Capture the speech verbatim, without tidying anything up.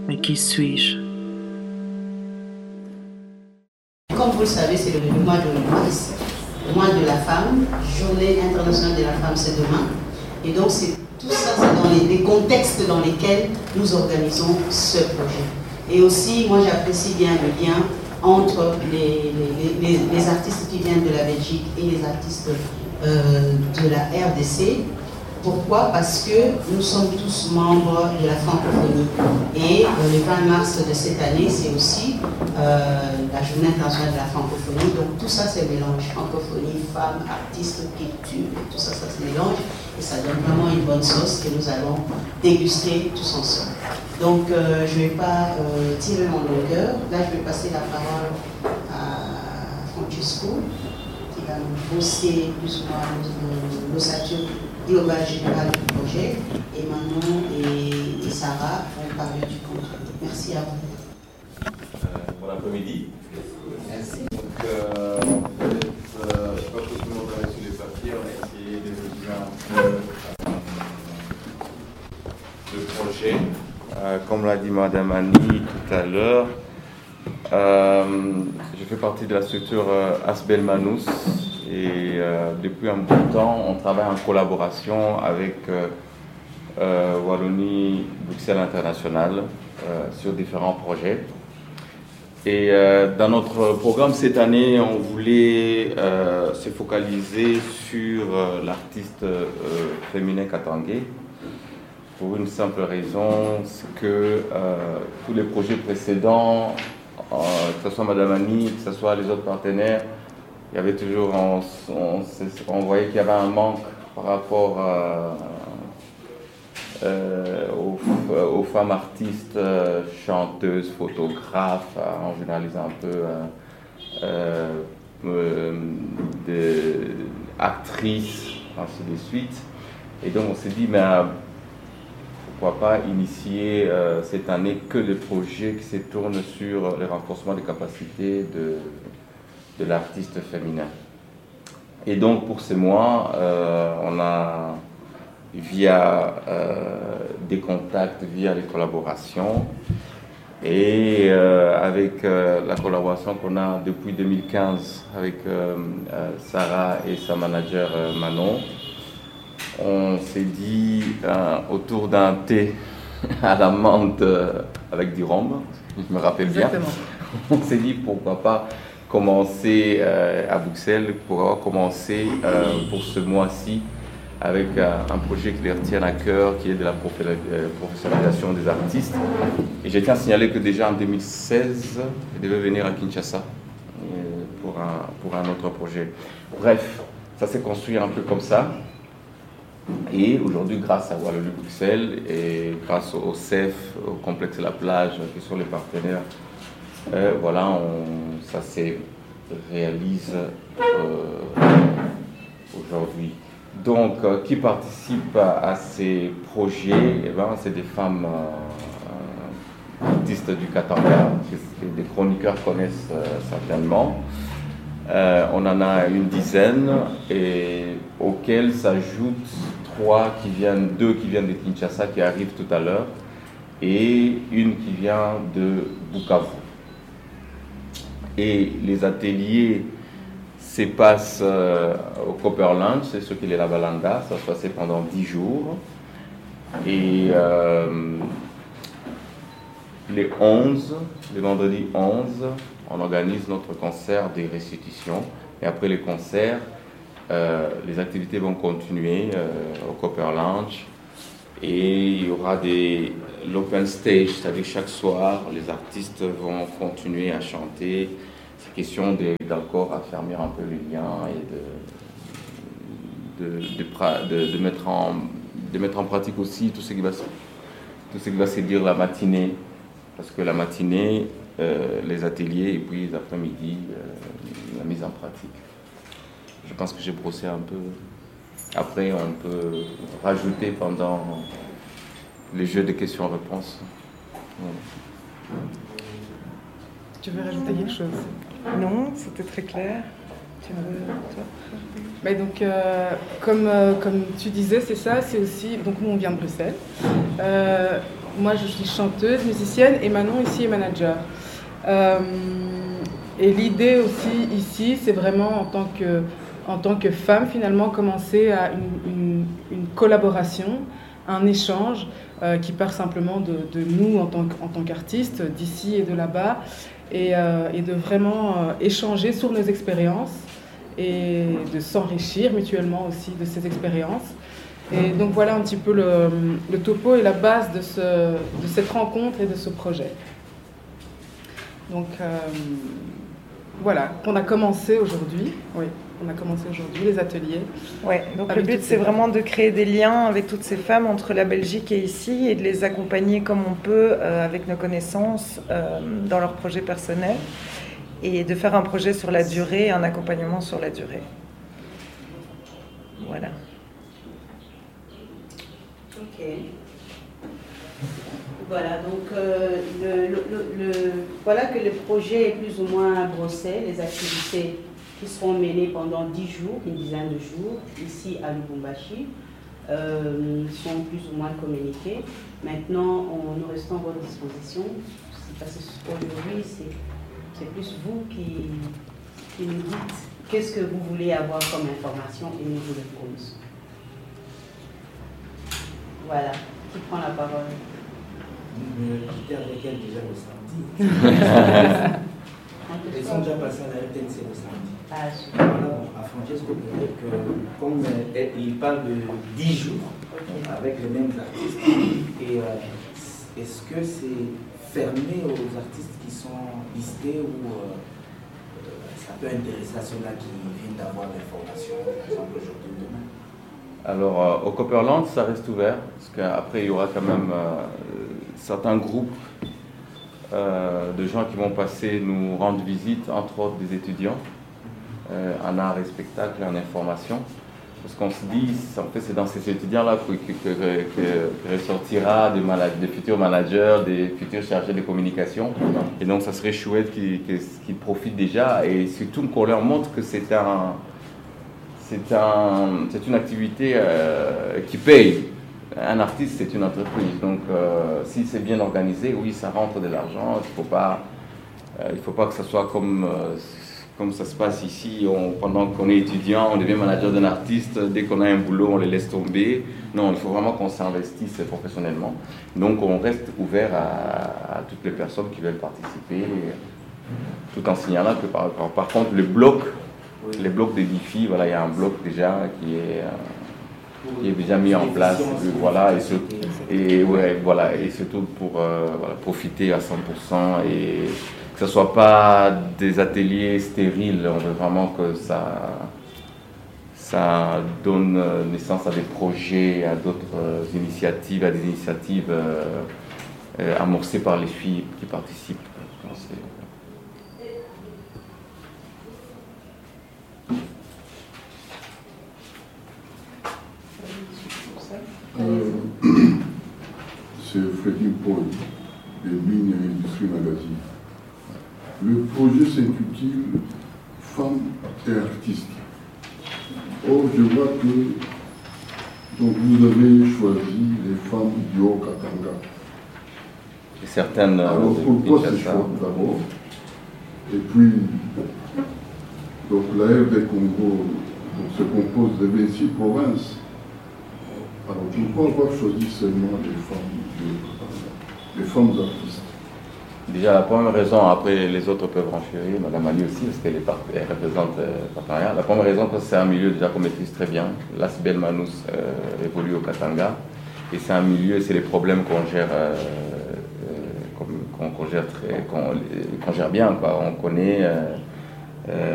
Mais qui suis-je? Comme vous le savez, c'est le mois de mars, le mois de la femme, journée internationale de la femme, c'est demain. Et donc, c'est, tout ça, c'est dans les, les contextes dans lesquels nous organisons ce projet. Et aussi, moi, j'apprécie bien le lien entre les, les, les, les artistes qui viennent de la Belgique et les artistes euh, de la R D C. Pourquoi? Parce que nous sommes tous membres de la francophonie. Et euh, le vingt mars de cette année, c'est aussi euh, la journée internationale de la francophonie. Donc tout ça, c'est mélange. Francophonie, femmes, artistes, culture, tout ça, ça se mélange. Et ça donne vraiment une bonne sauce que nous allons déguster tous ensemble. Donc euh, je ne vais pas euh, tirer mon longueur. Là, je vais passer la parole à Francesco, qui va nous brosser plus ou moins l'ossature global général du projet, et Manon et, et Sarah vont parler du contenu. Merci à vous. Euh, bon après-midi. Merci. Donc, euh, euh, je crois que tout le monde a reçu les papiers, on a essayé de résumer un peu euh, le projet. Euh, comme l'a dit Madame Annie tout à l'heure, euh, je fais partie de la structure euh, Asbel Manous. Et euh, depuis un bout de temps, on travaille en collaboration avec euh, euh, Wallonie Bruxelles International euh, sur différents projets. Et euh, dans notre programme cette année, on voulait euh, se focaliser sur euh, l'artiste euh, féminin Katangé pour une simple raison, c'est que euh, tous les projets précédents, euh, que ce soit Madame Annie, que ce soit les autres partenaires, il y avait toujours, on, on, on voyait qu'il y avait un manque par rapport à, euh, aux, aux femmes artistes, euh, chanteuses, photographes, en généralisant un peu, euh, euh, des actrices, ainsi de suite. Et donc on s'est dit, mais pourquoi pas initier euh, cette année que des projets qui se tournent sur le renforcement des capacités de de l'artiste féminin. Et donc pour ce mois, euh, on a, via euh, des contacts, via les collaborations, et euh, avec euh, la collaboration qu'on a depuis deux mille quinze avec euh, euh, Sarah et sa manager euh, Manon, on s'est dit euh, autour d'un thé à la menthe euh, avec du rhum, je me rappelle bien. Exactement. On s'est dit pourquoi pas commencer euh, à Bruxelles, pour commencer euh, pour ce mois-ci avec euh, un projet qui leur tient à cœur, qui est de la professionnalisation des artistes. Et je tiens à signaler que déjà en deux mille seize, je devais venir à Kinshasa euh, pour, un, pour un autre projet. Bref, ça s'est construit un peu comme ça. Et aujourd'hui, grâce à Wallonie Bruxelles et grâce au C E F, au complexe La Plage, qui sont les partenaires, Euh, voilà, on, ça se réalise euh, aujourd'hui. Donc, euh, qui participe à, à ces projets, eh ben, c'est des femmes euh, artistes du Katanga, que des chroniqueurs connaissent euh, certainement. Euh, on en a une dizaine, et auxquelles s'ajoutent trois qui viennent, deux qui viennent de Kinshasa, qui arrivent tout à l'heure, et une qui vient de Bukavu. Et les ateliers se passent euh, au Copper Lounge, c'est ce qu'il est la Balanga, ça se passait pendant dix jours. Et euh, les onze, le vendredi onze, on organise notre concert de restitution. Et après les concerts, euh, les activités vont continuer euh, au Copper Lounge. Et il y aura des l'open stage, c'est-à-dire chaque soir, les artistes vont continuer à chanter. C'est question de, d'encore affermir un peu les liens et de, de, de, de, de, mettre en, de mettre en pratique aussi tout ce qui va se, tout ce qui va se dire la matinée. Parce que la matinée, euh, les ateliers et puis les après-midi, euh, la mise en pratique. Je pense que j'ai brossé un peu. Après, on peut rajouter pendant les jeux de questions-réponses. Ouais. Tu veux rajouter quelque chose? Non, c'était très clair. Tu veux, toi? Mais donc, euh, comme, euh, comme tu disais, c'est ça, c'est aussi... Donc, nous, on vient de Bruxelles. Euh, moi je suis chanteuse, musicienne et Manon ici est manager. Euh, et l'idée aussi ici, c'est vraiment en tant que, en tant que femme finalement commencer à une, une, une collaboration, un échange euh, qui part simplement de, de nous en tant, en tant qu'artistes, d'ici et de là-bas, et, euh, et de vraiment euh, échanger sur nos expériences et de s'enrichir mutuellement aussi de ces expériences. Et donc voilà un petit peu le, le topo et la base de, ce, de cette rencontre et de ce projet. Donc euh, voilà, qu'on a commencé aujourd'hui. Oui, on a commencé aujourd'hui les ateliers. Ouais, donc le but c'est vraiment de créer des liens avec toutes ces femmes entre la Belgique et ici et de les accompagner comme on peut euh, avec nos connaissances euh, dans leurs projets personnels et de faire un projet sur la durée, un accompagnement sur la durée. Voilà. Ok. Voilà, donc euh, le, le, le, voilà que le projet est plus ou moins brossé, les activités qui seront menées pendant dix jours, une dizaine de jours, ici à Lubumbashi, euh, sont plus ou moins communiquées. Maintenant, on, nous restons à votre disposition, parce qu'aujourd'hui, c'est plus vous qui, qui nous dites qu'est-ce que vous voulez avoir comme information et nous vous le fournissons. Voilà, qui prend la parole? J'étais avec elle déjà au samedi. Ils sont déjà passés à la R T N C au samedi. Ah, super. Voilà, bon, à Francesco, peut-être que comme euh, il parle de dix jours okay. avec les mêmes artistes, et euh, est-ce que c'est fermé aux artistes qui sont listés ou euh, ça peut intéresser à ceux-là qui viennent d'avoir l'information, par exemple aujourd'hui ou demain? Alors, euh, au Copperland, ça reste ouvert, parce qu'après, il y aura quand même euh, certains groupes euh, de gens qui vont passer nous rendre visite, entre autres des étudiants, euh, en art et spectacle et en information. Parce qu'on se dit, en fait, c'est dans ces étudiants-là que, que, que, que ressortira des, des futurs managers, des futurs chargés de communication. Et donc, ça serait chouette qu'ils qu'ils profitent déjà, et surtout qu'on leur montre que c'est un... C'est un, c'est une activité euh, qui paye. Un artiste, c'est une entreprise. Donc, euh, si c'est bien organisé, oui, ça rentre de l'argent. Il ne faut pas, euh, il faut pas que ça soit comme, euh, comme ça se passe ici. On, pendant qu'on est étudiant, on devient manager d'un artiste. Dès qu'on a un boulot, on les laisse tomber. Non, il faut vraiment qu'on s'investisse professionnellement. Donc, on reste ouvert à, à toutes les personnes qui veulent participer, tout en signalant que, par, par, par contre, le bloc, les blocs de défis, voilà, il y a un bloc déjà qui est, euh, qui est déjà mis en place, et, voilà, et, surtout, et, ouais, voilà, et surtout pour euh, voilà, profiter à cent pour cent et que ce ne soit pas des ateliers stériles. On veut vraiment que ça, ça donne naissance à des projets, à d'autres initiatives, à des initiatives euh, euh, amorcées par les filles qui participent. Euh, c'est Freddy Paul de Mines et Industrie Magazine. Le projet s'intitule Femmes et artistes. Or, je vois que donc, vous avez choisi les femmes du Haut-Katanga. Et certaines. Alors, pourquoi ce choix d'abord? Et puis, donc, la R D Congo donc, se compose de vingt-six provinces. Alors, pourquoi avoir choisi seulement les femmes, les femmes artistes? Déjà, la première raison, après les autres peuvent renchérir, Madame Ali aussi, parce qu'elle elle représente le euh, partenariat. La première raison, c'est que c'est un milieu déjà qu'on maîtrise très bien. L'A S B L Manus euh, évolue au Katanga, et c'est un milieu, c'est les problèmes qu'on gère, euh, euh, qu'on qu'on gère, très, qu'on qu'on gère bien, quoi. On connaît. Euh, euh,